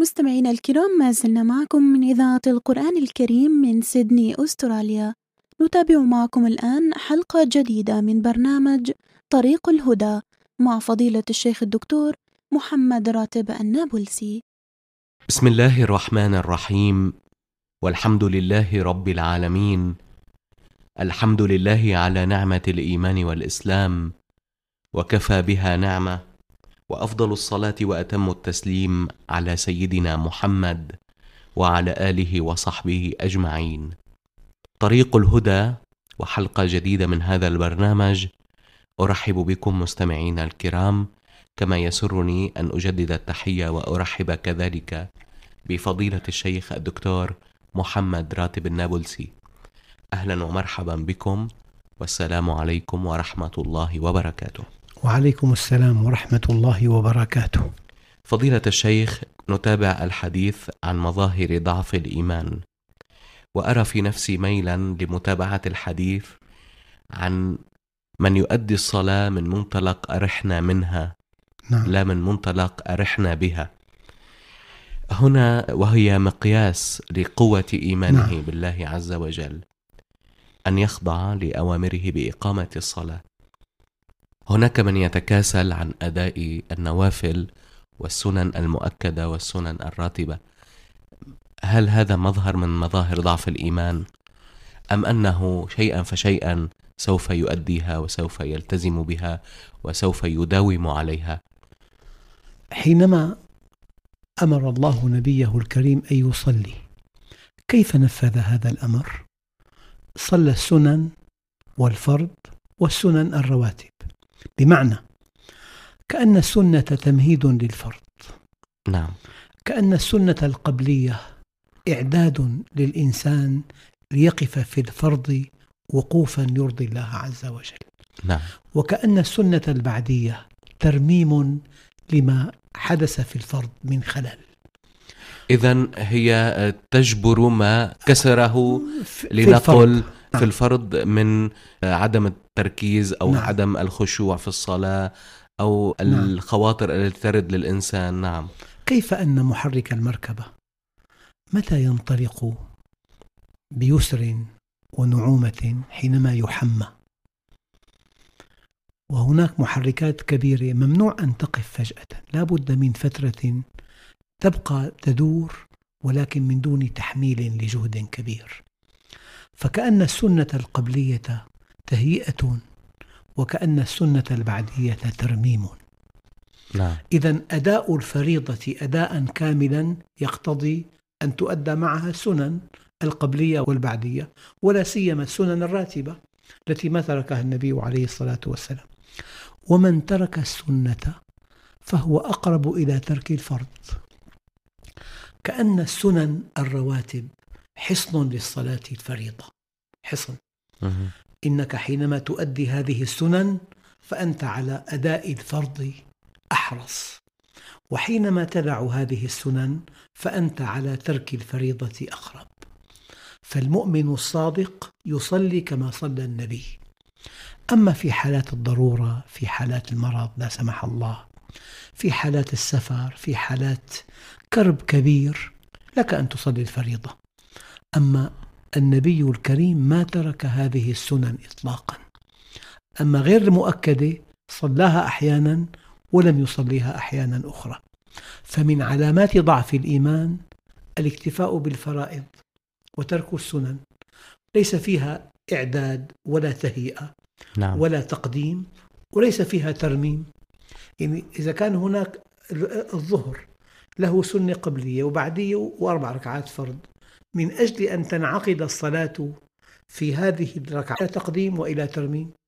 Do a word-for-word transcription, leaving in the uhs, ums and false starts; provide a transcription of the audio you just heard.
مستمعينا الكرام، ما زلنا معكم من إذاعة القرآن الكريم من سيدني أستراليا. نتابع معكم الآن حلقة جديدة من برنامج طريق الهدى مع فضيلة الشيخ الدكتور محمد راتب النابلسي. بسم الله الرحمن الرحيم، والحمد لله رب العالمين. الحمد لله على نعمة الإيمان والإسلام، وكفى بها نعمة، وأفضل الصلاة وأتم التسليم على سيدنا محمد وعلى آله وصحبه أجمعين. طريق الهدى وحلقة جديدة من هذا البرنامج. أرحب بكم مستمعينا الكرام، كما يسرني أن أجدد التحية وأرحب كذلك بفضيلة الشيخ الدكتور محمد راتب النابلسي. أهلا ومرحبا بكم، والسلام عليكم ورحمة الله وبركاته. وعليكم السلام ورحمة الله وبركاته. فضيلة الشيخ، نتابع الحديث عن مظاهر ضعف الإيمان، وأرى في نفسي ميلا لمتابعة الحديث عن من يؤدي الصلاة من منطلق أرحنا منها، نعم. لا من منطلق أرحنا بها. هنا وهي مقياس لقوة إيمانه نعم. بالله عز وجل، أن يخضع لأوامره بإقامة الصلاة. هناك من يتكاسل عن أداء النوافل والسنن المؤكدة والسنن الراتبة. هل هذا مظهر من مظاهر ضعف الإيمان، أم أنه شيئا فشيئا سوف يؤديها وسوف يلتزم بها وسوف يداوم عليها؟ حينما أمر الله نبيه الكريم أن يصلي، كيف نفذ هذا الأمر؟ صلى السنن والفرض والسنن الرواتب، بمعنى كأن السنة تمهيد للفرض. نعم. كأن السنة القبلية إعداد للإنسان ليقف في الفرض وقوفا يرضي الله عز وجل. نعم. وكأن السنة البعدية ترميم لما حدث في الفرض من خلل. إذن هي تجبر ما كسره في لنقل الفرض. في الفرض من عدم التركيز أو نعم. عدم الخشوع في الصلاة أو نعم. الخواطر التي ترد للإنسان. نعم. كيف أن محرك المركبة متى ينطلق بيسر ونعومة حينما يحمى، وهناك محركات كبيرة ممنوع أن تقف فجأة، لا بد من فترة تبقى تدور ولكن من دون تحميل لجهد كبير. فكأن السنة القبلية تهيئة وكأن السنة البعدية ترميم. نعم. إذن أداء الفريضة أداء كاملا يقتضي أن تؤدى معها السنن القبلية والبعدية، ولا سيما السنن الراتبة التي ما تركها النبي عليه الصلاة والسلام. ومن ترك السنة فهو أقرب إلى ترك الفرض. كأن السنن الرواتب حصن للصلاة الفريضة، حصن. مه. إنك حينما تؤدي هذه السنن فأنت على أداء الفرض أحرص، وحينما تدع هذه السنن فأنت على ترك الفريضة أقرب. فالمؤمن الصادق يصلي كما صلى النبي. أما في حالات الضرورة، في حالات المرض لا سمح الله، في حالات السفر، في حالات كرب كبير، لك أن تصلي الفريضة. أما النبي الكريم ما ترك هذه السنن إطلاقا. أما غير المؤكدة صلاها أحيانا ولم يصليها أحيانا أخرى. فمن علامات ضعف الإيمان الاكتفاء بالفرائض وترك السنن، ليس فيها إعداد ولا تهيئة. نعم. ولا تقديم، وليس فيها ترميم. يعني إذا كان هناك الظهر له سنة قبلية وبعدية وأربع ركعات فرض، من أجل أن تنعقد الصلاة في هذه الركعة إلى تقديم وإلى ترميم،